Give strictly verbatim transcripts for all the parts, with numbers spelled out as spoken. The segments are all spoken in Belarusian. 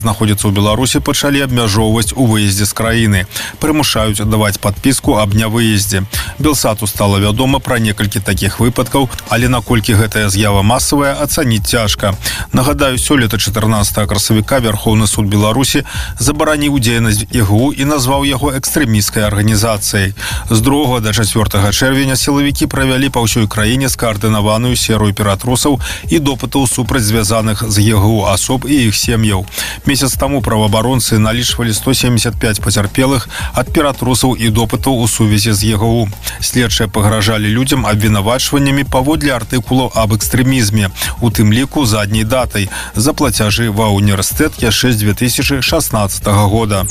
знаходзяцца ў Беларусі, пачалі абмяжоўваць у выездзе з краіны. Прымушаюць даваць падпіску аб нявыездзе. Белсату стала вядома пра некалькі такіх выпадкаў, але наколькі гэтая з'ява масавая, ацаніць цяжка. Нагадаю, сёлета чатырнаццатага красавіка Вярхоўны суд Беларусі забараніў дзейнасць ЕГУ і назваў яго экстрэмісцкай арганізацыяй. З другога да чацвёртага чэрвеня сілавікі правялі па ўсёй краіне скаардынаваную серыю ператрусаў і допытаў супраць звязаных з ЕГУ асоб і іх сем'яў. Месяц таму праваабаронцы налічвалі сто семьдесят пять пацярпелых ад ператрусаў і допытаў у сувязі з ЕГУ. Следчыя пагражалі людзям абвінавачваннямі паводле артыкулаў аб экстрэмізме, у тым ліку задняй датай, за плацяжы ва ўніверсітэт яшчэ з две тысячи шаснаццатага года.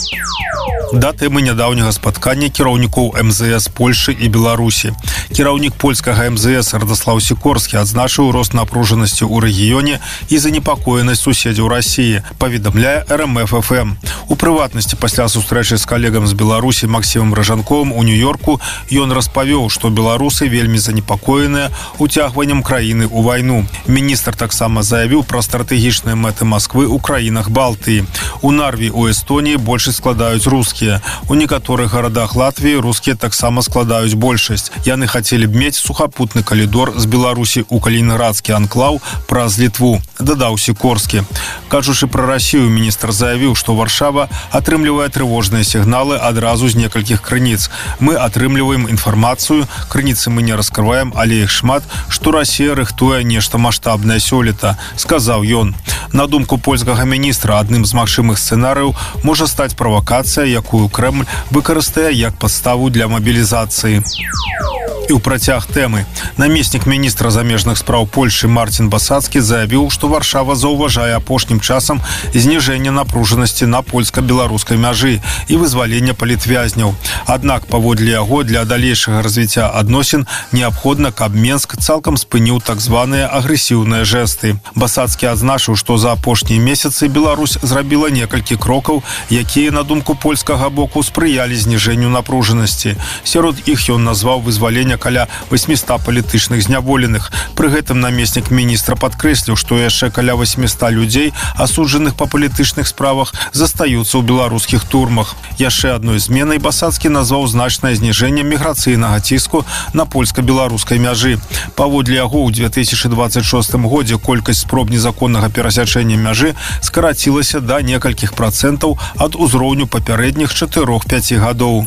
Да тэмы нядаўняга спаткання кіраўнікоў эм зэ эс Польшы і Беларусі. Кіраўнік польскага эм зэ эс Радослаў Сікорскі адзначыў рост напружанасці ў рэгіёне і занепакоенасць суседзяў Расіі, паведамляе эр эм эф эф эм. У прыватнасці пасля сустрэчы з калегам з Беларусі Максімам Ражанковым у Нью-Йорку ён распавёў, што беларусы вельмі занепакоеныя уцягваннем краіны ў вайну. Міністр таксама заявіў пра стратэгічныя мэты Масквы ў краінах Балтыі. У Нарві ў Эстоніі большасць складаюць рускія. У некаторых гарадах Латвіі рускія таксама складаюць большасць. Яны хацелі б мець сухапутны калідор з Беларусі ў калінінградскі анклаў праз Літву, дадаў Сікорскі. Кажучы пра Расію, міністр заявіў, што Варшава атрымлівае трывожныя сігналы адразу з некалькіх крыніц. Мы атрымліваем інфармацыю, крыніцы мы не раскрываем, але іх шмат, што Расія рыхтуе нешта маштабнае сёлета, сказаў ён. На думку польскага міністра, адным з магчымых сцэнарыяў можа стаць правакацыя, якую Крэмль выкарыстае як падставу для мабілізацыі. І ў працяг тэмы. Намеснік міністра замежных спраў Польшы Марцін Басацкі заявіў, што Варшава заўважае апошнім часам зніжэнне напружанасці на польска-беларускай мяжы і вызвалення палітвязняў. Аднак, паводле яго, для далейшага развіцця адносін неабходна, каб Менск цалкам спыніў так званыя агрэсіўныя жэсты. Басацкі адзначыў, што за апошнія месяцы Беларусь зрабіла некалькі крокаў, якія, на думку польскага боку, спрыялі зніжэнню напружанасці. Сярод іх ён назваў вызвалення каля восьмісот палітычных зняволеных. Пры гэтым намеснік міністра падкрэсліў, што яшчэ каля восьмісот людзей, асуджаных па палітычных справах, застаюцца ў беларускіх турмах. Яшчэ адной зменай Басацкі назваў значнае зніжэнне міграцыйнага ціску на польска-беларускай мяжы. Паводле яго, у две тысячи двадцать шостым годзе колькасць спроб незаконнага перасячэння мяжы скарацілася да некалькіх працэнтаў ад узроўню папярэдніх чатырох-пяці гадоў.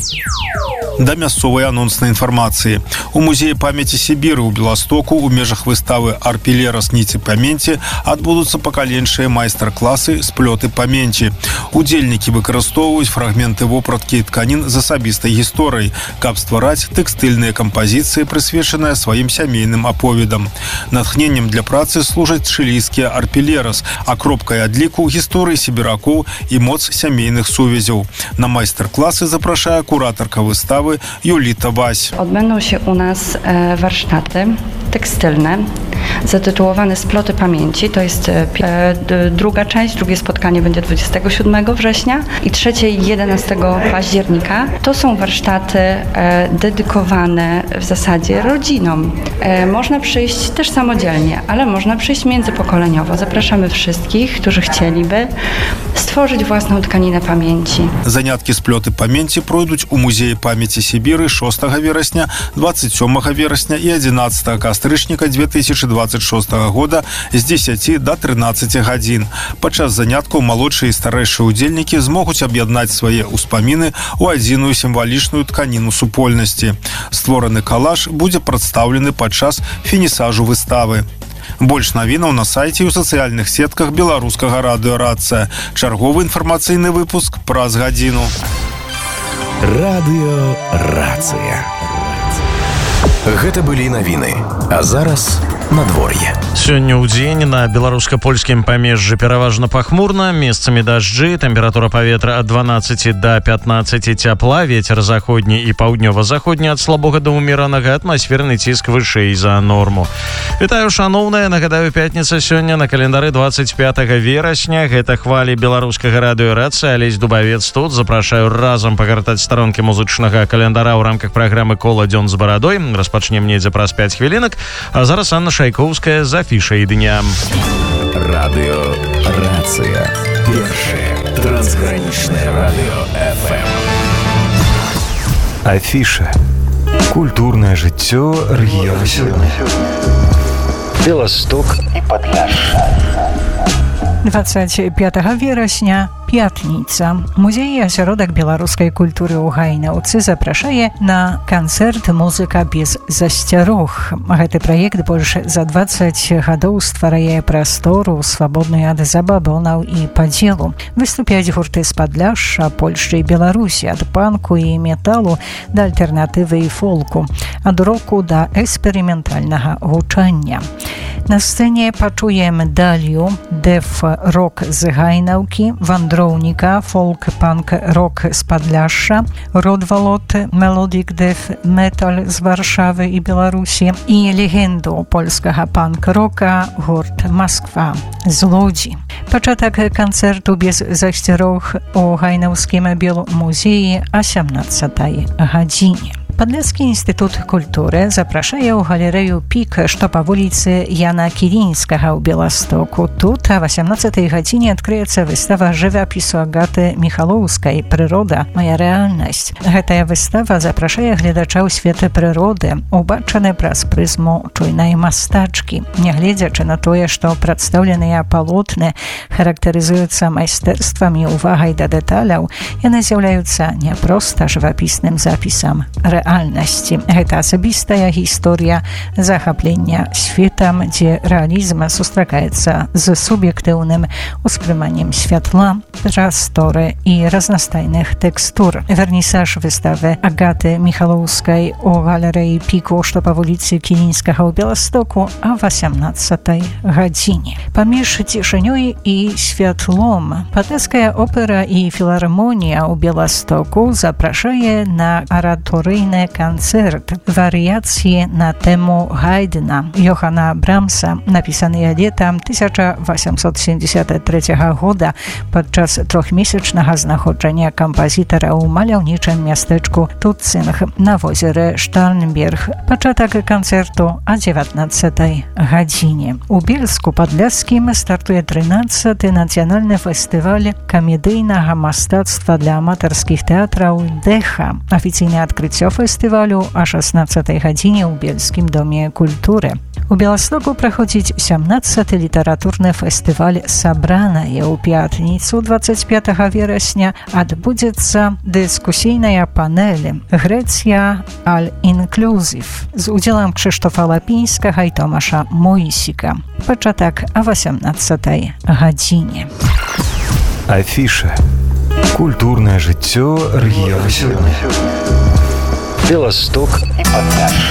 Да мясцовай анонснай інфармацыі. У музеі памяці Сібіры ў Беластоку ў межах выставы «Арпілерас ніці памяці» адбудуцца пакаленчыя майстар-класы «Сплёты памяці». Удзельнікі выкарыстоўваюць фрагменты вопраткі і тканін з асабістай гісторыяй, каб ствараць тэкстыльныя кампазіцыі, прысвечаныя сваім сямейным аповедам. Натхненнем для працы служаць чылійскія арпілерас, акропкай адліку гісторыі сібіракоў і моц сямейных сувязяў. На майстар-класы запрашае куратарка wystawy Julita Waś. Odbędą się u nas e, warsztaty tekstylne zatytułowane Sploty pamięci. To jest e, d, druga część, drugie spotkanie będzie dwudziestego siódmego września i trzecie jedenastego października. To są warsztaty e, dedykowane w zasadzie rodzinom. E, można przyjść też samodzielnie, ale można przyjść międzypokoleniowo. Zapraszamy wszystkich, którzy chcieliby stworzyć własną tkaninę pamięci. Заняткі сплёты памяці пройдуць у музеі памяці Сібіры шостага верасня, двадцать сёмага верасня і адзінаццатага кастрычніка две тысячи двадцать шостага года з дзесяці да трынаццаці гадзін. Падчас заняткаў малодшыя і старэйшыя удзельнікі змогуць аб'яднаць свае ўспаміны ў адзіную сімвалічную тканіну супольнасці. Створаны калаж будзе прадстаўлены падчас фінісажу выставы. Больш навінаў на сайце і ў сацыяльных сетках беларускага радыё «Рацыя». Чарговы інфармацыйны выпуск праз гадзіну. Радыё «Рацыя». Гэта былі навіны. А зараз надвор'е. Сёння ў дзень на беларуска-польскім памежжы пераважна пахмурна, месцамі дажджы, тэмпература паветра ад дванаццаці да пятнаццаці цяпла, вецер заходні і паўднёва-заходні ад слабога да ўмеранага, атмасферны ціск вышэй за норму. Вітаю, шаноўныя, нагадаю, пятніца сёння на календары двадцать пятага верасня. Гэта хвалі беларускага радыё «Рацыя». Алесь Дубавец тут. Запрашаю разам пагартаць старонкі музычнага календара ў рамках праграмы «Кола дзён з барадой». Распачнем недзе праз пяць хвілінак. А зараз Анна Шайкоўская з афішай дня. Радыё «Рацыя». Першая Трансграничное радио эф эм. Афіша. Культурное жыццё рэгіёна сёння. Беласток і Падляшша. двадцать пятого верасня, пятніца. Музей і асяродак беларускай культуры ў Гайнаўцы запрашае на канцэрт «Музыка без засцярог». Гэты праект больш за двадцать гадоў стварае прастору, свабодную ад забабонаў і падзелу. Выступяць гурты з Падляшша, Польшчы і Беларусі, ад панку і металу да альтэрнатывы і фолку, ад року да эксперыментальнага гучання. На сцэне пачуем Далью, дэф-рок з Гайнаўкі, вандроўніка, фолк-панк-рок з Падляшша, Родвалот, мелодик дэф-метал з Варшавы і Беларусі і легенду польскага панк-рока гурт Масква з Лодзі. Пачатак канцэрту без засцярог у Гайнаўскім белмузеі о сямнаццатай гадзіне. Падляшскі інстытут культуры запрашае ў галерэю «Пік», што па вуліцы Яна Кілінскага ў Беластоку. Тут о васямнаццатай гадзіне адкрыецца выстава жывапісу Агаты Міхалоўскай «Прырода. Моя рэальнасць». Гэтая выстава запрашае гледача ў свет прыроды, убачаны праз прызму чуйнай мастачкі. Нягледзячы на тое, што прадстаўленыя палотны характарызуюцца майстэрствам і увагай да дэталяў, яны з'яўляюцца не проста жывапісным запісам рэальнасці. Гэта асабістая гісторыя захаплення светам, дзе рэалізм сустракаецца з суб'ектыўным успрыманнем святла, прасторы і разнастайных тэкстур. Вернісаж выставы Агаты Міхалоўскай у галерэі «Піку», што па вуліцы Кілінскага ў Беластоку о васямнаццатай гадзіне. Паміж цішынёй і святлом Падляшская опера і філармонія ў Беластоку запрашае на араторыйны канцэрт варыяцыі на тэму Гайдна Йохана Брамса, напісаныя летам тысяча восемьсот семьдесят третьего года падчас трохмесячнага знаходжання кампазітара ў маляўнічым мястэчку Туцинг на возеры Штарнберг. Пачатак канцэрту о дзевятнаццатай гадзіне. У Бельску-Падляшскім стартуе трынаццаты нацыянальны фестываль камедыйнага мастацтва для аматарскіх тэатраў «Дэха». Афіцыйнае адкрыццё фестывалю о шаснаццатай гадзіне ў Бельскім доме культуры. У Беластоку праходзіць сямнаццаты літаратурны фестываль «Сабранае». У пятніцу двадцать пятого верасня адбудзецца дыскусійная панель «Грэція аль-інклюзів» з удзелам Крzysztofa Лапінскага і Томаша Мойсіка. Пачатак о васямнаццатай гадзіне. Афіша. Культурное жыццё рэгіёна сёння. Беласток і Падляшша.